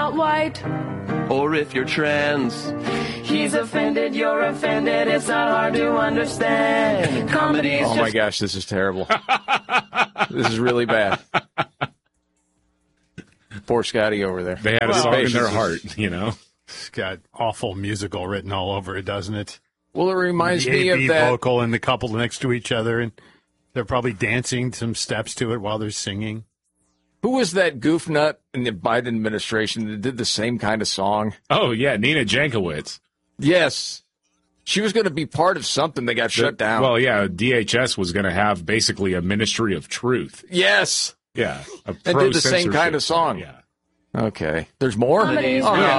not white. Or if you're trans. He's offended, you're offended, it's not hard to understand. Comedy's Oh my gosh, this is terrible. This is really bad. Poor Scotty over there. They had a song in their heart, you know. It's got awful musical written all over it, doesn't it? Well, it reminds me of the that vocal and the couple next to each other, and they're probably dancing some steps to it while they're singing. Who was that goof nut in the Biden administration that did the same kind of song? Oh, yeah, Nina Jankowicz. Yes. She was going to be part of something that got shut down. Well, yeah, DHS was going to have basically a ministry of truth. Yes. Yeah. And did the same kind of song. Yeah. Okay. There's more? Comedy's Oh, no.